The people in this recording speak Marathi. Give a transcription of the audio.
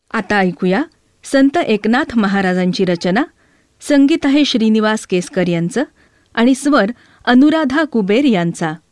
आता ऐकूया संत एकनाथ महाराजांची रचना. संगीत आहे श्रीनिवास केसकर यांचं आणि स्वर अनुराधा कुबेर यांचा.